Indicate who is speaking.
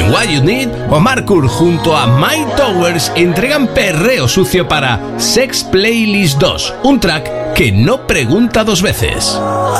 Speaker 1: En What You Need, Omar Kurz junto a Mike Towers entregan perreo sucio para Sex Playlist 2, un track que no pregunta dos veces.